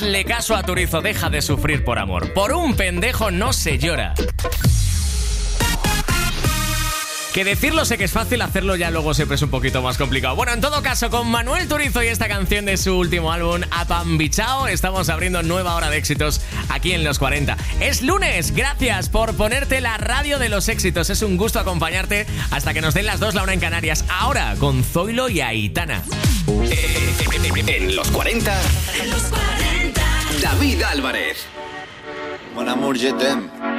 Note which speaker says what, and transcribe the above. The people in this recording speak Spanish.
Speaker 1: Hazle caso a Turizo, deja de sufrir por amor. Por un pendejo no se llora. Que decirlo sé que es fácil, hacerlo ya luego siempre es un poquito más complicado. Bueno, en todo caso, con Manuel Turizo y esta canción de su último álbum, Apambichao, estamos abriendo nueva hora de éxitos aquí en Los 40. Es lunes, gracias por ponerte la radio de los éxitos. Es un gusto acompañarte hasta que nos den las 2, la 1 en Canarias. Ahora, con Zoilo y Aitana.
Speaker 2: En Los 40, David Álvarez.
Speaker 3: Mon amour, je t'aime.